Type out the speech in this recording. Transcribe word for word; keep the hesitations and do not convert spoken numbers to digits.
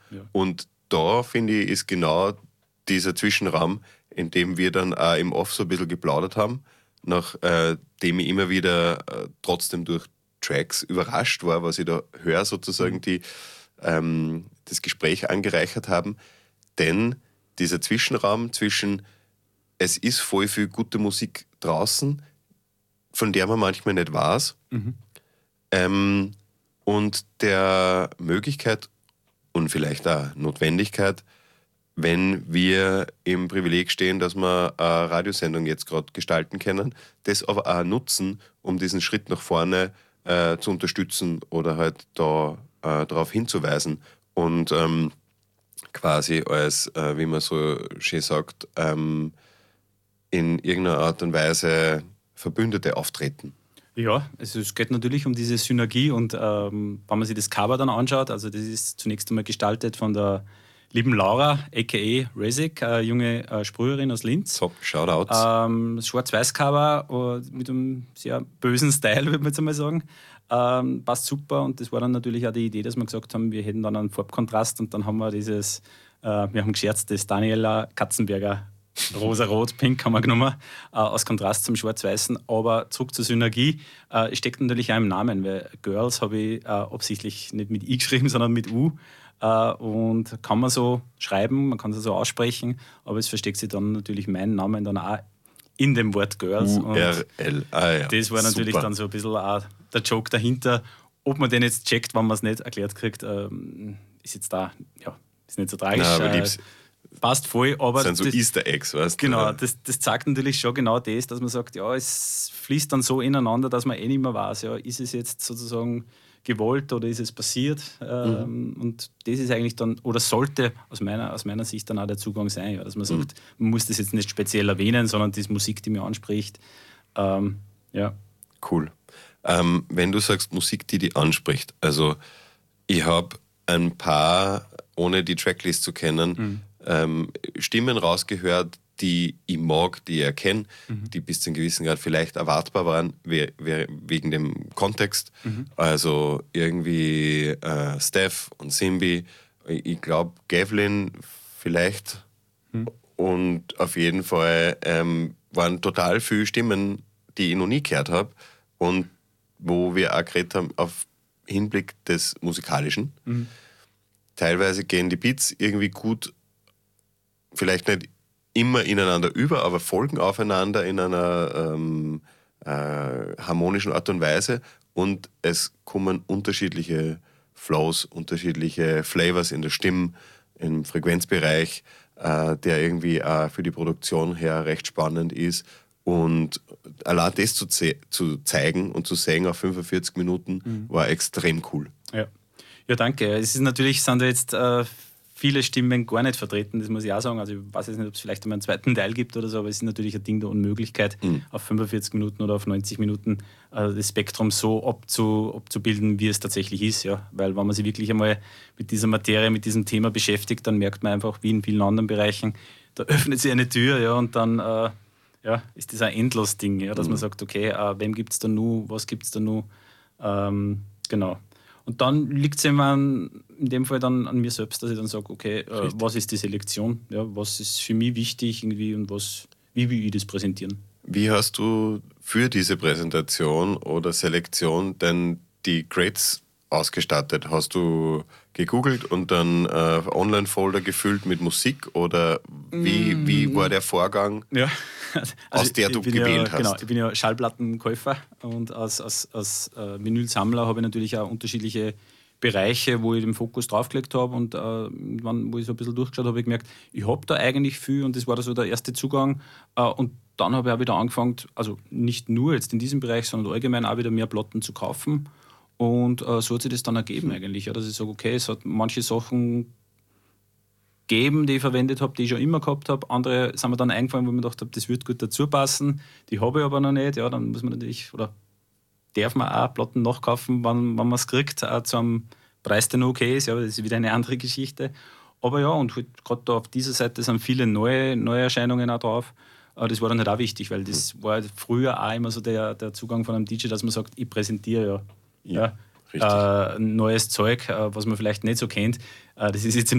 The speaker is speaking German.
Ja. Und da, finde ich, ist genau dieser Zwischenraum, in dem wir dann auch im Off so ein bisschen geplaudert haben, nachdem ich immer wieder äh, trotzdem durch Tracks überrascht war, was ich da höre, sozusagen, Mhm. die ähm, das Gespräch angereichert haben. Denn dieser Zwischenraum zwischen, es ist voll viel gute Musik draußen, von der man manchmal nicht weiß, Mhm. ähm, und der Möglichkeit und vielleicht auch Notwendigkeit, wenn wir im Privileg stehen, dass wir eine Radiosendung jetzt gerade gestalten können, das aber auch nutzen, um diesen Schritt nach vorne äh, zu unterstützen oder halt da äh, darauf hinzuweisen und ähm, quasi als, äh, wie man so schön sagt, ähm, in irgendeiner Art und Weise Verbündete auftreten. Ja, also es geht natürlich um diese Synergie und ähm, wenn man sich das Cover dann anschaut, also das ist zunächst einmal gestaltet von der lieben Laura, aka Rezik, eine junge äh, Sprüherin aus Linz. So, Shoutouts. Ähm, das Schwarz-Weiß-Cover äh, mit einem sehr bösen Style, würde man jetzt einmal sagen. Ähm, passt super und das war dann natürlich auch die Idee, dass wir gesagt haben, wir hätten dann einen Farbkontrast und dann haben wir dieses, äh, wir haben gescherzt, das Daniela Katzenberger rosa-rot-pink haben wir genommen, äh, aus Kontrast zum Schwarz-Weißen. Aber zurück zur Synergie, äh, steckt natürlich auch im Namen, weil Girls habe ich äh, absichtlich nicht mit I geschrieben, sondern mit U. Uh, und kann man so schreiben, man kann es so aussprechen, aber es versteckt sich dann natürlich mein Name dann auch in dem Wort Girls. U R L. Ah, ja. Das war natürlich Super. dann so ein bisschen auch der Joke dahinter. Ob man den jetzt checkt, wenn man es nicht erklärt kriegt, ähm, ist jetzt da, ja, ist nicht so tragisch. Nein, aber äh, lieb's. passt voll, aber Das sind so das, Easter Eggs, weißt du? genau, das, das zeigt natürlich schon genau das, dass man sagt, ja, es fließt dann so ineinander, dass man eh nicht mehr weiß, ja, ist es jetzt sozusagen gewollt oder ist es passiert? Ähm, Mhm. Und das ist eigentlich dann, oder sollte aus meiner, aus meiner Sicht dann auch der Zugang sein, ja, dass man sagt, man muss das jetzt nicht speziell erwähnen, sondern die Musik, die mir anspricht. Ähm, ja. Cool. Ähm, wenn du sagst Musik, die dich anspricht, also ich habe ein paar, ohne die Tracklist zu kennen, Mhm. ähm, Stimmen rausgehört, die ich mag, die ich erkenne, Mhm. die bis zu einem gewissen Grad vielleicht erwartbar waren, we- we- wegen dem Kontext. Mhm. Also irgendwie äh, Steph und Simbi, ich glaube Gavlin vielleicht. Mhm. Und auf jeden Fall ähm, waren total viele Stimmen, die ich noch nie gehört habe und wo wir auch geredet haben auf Hinblick des Musikalischen. Mhm. Teilweise gehen die Beats irgendwie gut, vielleicht nicht immer ineinander über, aber folgen aufeinander in einer ähm, äh, harmonischen Art und Weise und es kommen unterschiedliche Flows, unterschiedliche Flavors in der Stimme, im Frequenzbereich, äh, der irgendwie auch für die Produktion her recht spannend ist. Und allein das zu, ze- zu zeigen und zu sehen auf fünfundvierzig Minuten Mhm. war extrem cool. Ja. Ja, danke. Es ist natürlich, sind da jetzt äh, viele Stimmen gar nicht vertreten, das muss ich auch sagen. Also ich weiß jetzt nicht, ob es vielleicht einmal einen zweiten Teil gibt oder so, aber es ist natürlich ein Ding der Unmöglichkeit, Mhm. auf fünfundvierzig Minuten oder auf neunzig Minuten äh, das Spektrum so abzu, abzubilden, wie es tatsächlich ist. Ja. Weil wenn man sich wirklich einmal mit dieser Materie, mit diesem Thema beschäftigt, dann merkt man einfach, wie in vielen anderen Bereichen, da öffnet sich eine Tür, ja, und dann äh, ja, ist das ein endlos Ding, ja, dass Mhm. man sagt, okay, äh, wem gibt es da nur, was gibt es da nur, ähm, genau. Und dann liegt es immer an, in dem Fall dann an mir selbst, dass ich dann sage, okay, äh, Richtig. was ist die Selektion, ja, was ist für mich wichtig irgendwie und was, wie will ich das präsentieren. Wie hast du für diese Präsentation oder Selektion denn die Grades ausgestattet? Hast du gegoogelt und dann äh, Online-Folder gefüllt mit Musik oder wie, Mm. wie war der Vorgang? Ja, Aus der ich du bin gewählt ja, hast. Genau, ich bin ja Schallplattenkäufer und als, als, als äh, Vinylsammler habe ich natürlich auch unterschiedliche Bereiche, wo ich den Fokus draufgelegt habe und äh, wann, wo ich so ein bisschen durchgeschaut habe, habe ich gemerkt, ich habe da eigentlich viel und das war da so der erste Zugang äh, und dann habe ich auch wieder angefangen, also nicht nur jetzt in diesem Bereich, sondern allgemein auch wieder mehr Platten zu kaufen und äh, so hat sich das dann ergeben Mhm. eigentlich, ja, dass ich sage, okay, es hat manche Sachen geben, die ich verwendet habe, die ich schon immer gehabt habe. Andere sind mir dann eingefallen, wo ich mir gedacht habe, das wird gut dazu passen. Die habe ich aber noch nicht. Ja, dann muss man natürlich, oder darf man auch Platten nachkaufen, wenn, wenn man es kriegt, auch zu einem Preis, der noch okay ist. Ja, aber das ist wieder eine andere Geschichte. Aber ja, und halt, gerade da auf dieser Seite sind viele neue Neuerscheinungen auch drauf. Äh, Das war dann halt auch wichtig, weil das war früher auch immer so der, der Zugang von einem D J, dass man sagt, ich präsentiere ja. Ja, ja richtig. äh, neues Zeug, äh, was man vielleicht nicht so kennt. Äh, das ist jetzt im